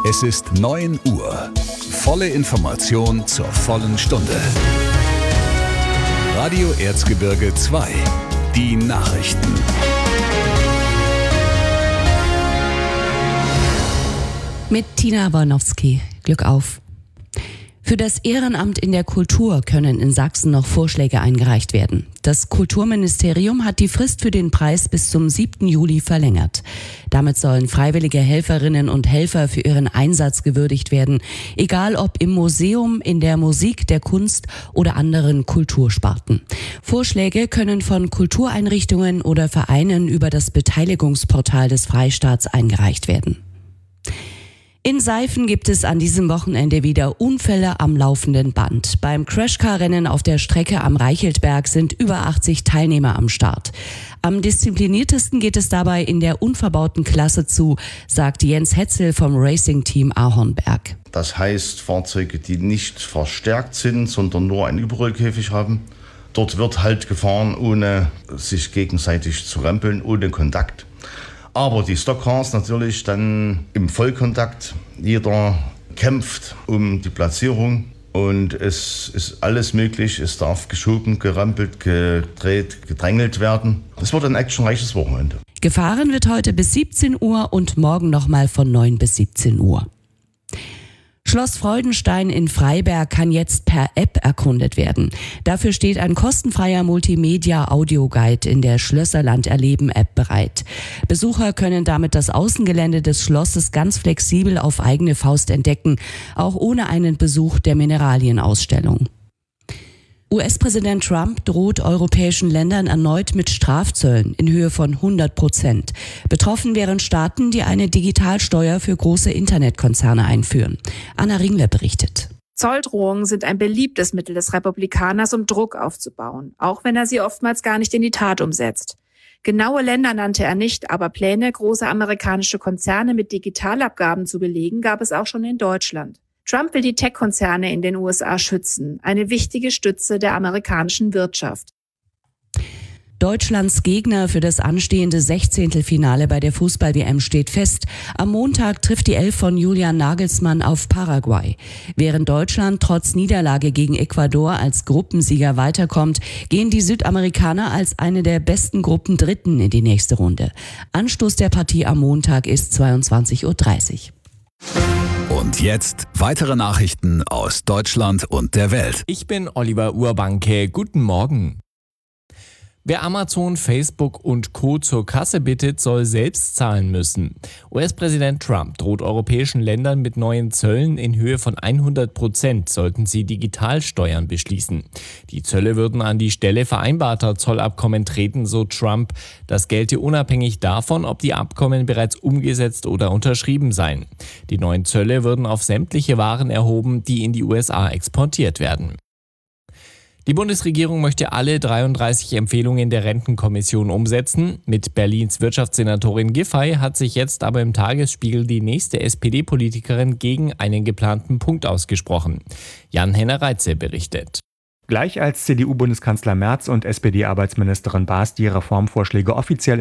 Es ist 9 Uhr. Volle Information zur vollen Stunde. Radio Erzgebirge 2. Die Nachrichten. Mit Tina Bornowski. Glück auf. Für das Ehrenamt in der Kultur können in Sachsen noch Vorschläge eingereicht werden. Das Kulturministerium hat die Frist für den Preis bis zum 7. Juli verlängert. Damit sollen freiwillige Helferinnen und Helfer für ihren Einsatz gewürdigt werden, egal ob im Museum, in der Musik, der Kunst oder anderen Kultursparten. Vorschläge können von Kultureinrichtungen oder Vereinen über das Beteiligungsportal des Freistaats eingereicht werden. In Seifen gibt es an diesem Wochenende wieder Unfälle am laufenden Band. Beim Crashcar-Rennen auf der Strecke am Reicheltberg sind über 80 Teilnehmer am Start. Am diszipliniertesten geht es dabei in der unverbauten Klasse zu, sagt Jens Hetzel vom Racing-Team Ahornberg. Das heißt Fahrzeuge, die nicht verstärkt sind, sondern nur einen Überrollkäfig haben. Dort wird halt gefahren, ohne sich gegenseitig zu rempeln, ohne Kontakt. Aber die Stockcars natürlich dann im Vollkontakt. Jeder kämpft um die Platzierung und es ist alles möglich. Es darf geschoben, gerempelt, gedreht, gedrängelt werden. Es wird ein actionreiches Wochenende. Gefahren wird heute bis 17 Uhr und morgen nochmal von 9 bis 17 Uhr. Schloss Freudenstein in Freiberg kann jetzt per App erkundet werden. Dafür steht ein kostenfreier Multimedia-Audio-Guide in der Schlösserland erleben App bereit. Besucher können damit das Außengelände des Schlosses ganz flexibel auf eigene Faust entdecken, auch ohne einen Besuch der Mineralienausstellung. US-Präsident Trump droht europäischen Ländern erneut mit Strafzöllen in Höhe von 100%. Betroffen wären Staaten, die eine Digitalsteuer für große Internetkonzerne einführen. Anna Ringler berichtet. Zolldrohungen sind ein beliebtes Mittel des Republikaners, um Druck aufzubauen, auch wenn er sie oftmals gar nicht in die Tat umsetzt. Genaue Länder nannte er nicht, aber Pläne, große amerikanische Konzerne mit Digitalabgaben zu belegen, gab es auch schon in Deutschland. Trump will die Tech-Konzerne in den USA schützen, eine wichtige Stütze der amerikanischen Wirtschaft. Deutschlands Gegner für das anstehende 16. Finale bei der Fußball-WM steht fest. Am Montag trifft die Elf von Julian Nagelsmann auf Paraguay. Während Deutschland trotz Niederlage gegen Ecuador als Gruppensieger weiterkommt, gehen die Südamerikaner als eine der besten Gruppen Dritten in die nächste Runde. Anstoß der Partie am Montag ist 22:30 Uhr. Und jetzt weitere Nachrichten aus Deutschland und der Welt. Ich bin Oliver Urbanke. Guten Morgen. Wer Amazon, Facebook und Co. zur Kasse bittet, soll selbst zahlen müssen. US-Präsident Trump droht europäischen Ländern mit neuen Zöllen in Höhe von 100%, sollten sie Digitalsteuern beschließen. Die Zölle würden an die Stelle vereinbarter Zollabkommen treten, so Trump. Das gelte unabhängig davon, ob die Abkommen bereits umgesetzt oder unterschrieben seien. Die neuen Zölle würden auf sämtliche Waren erhoben, die in die USA exportiert werden. Die Bundesregierung möchte alle 33 Empfehlungen der Rentenkommission umsetzen. Mit Berlins Wirtschaftssenatorin Giffey hat sich jetzt aber im Tagesspiegel die nächste SPD-Politikerin gegen einen geplanten Punkt ausgesprochen. Jan-Henner Reitze berichtet. Gleich als CDU-Bundeskanzler Merz und SPD-Arbeitsministerin Baas die Reformvorschläge offiziell